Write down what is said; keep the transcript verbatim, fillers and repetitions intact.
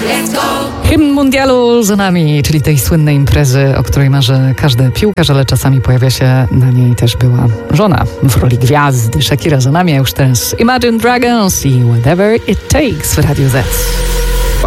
Hymn mundialu za nami, czyli tej słynnej imprezy, o której marzy każdy piłkarz, ale czasami pojawia się na niej też była żona w roli gwiazdy. Shakira za nami, a już teraz Imagine Dragons i Whatever It Takes w Radiu Z.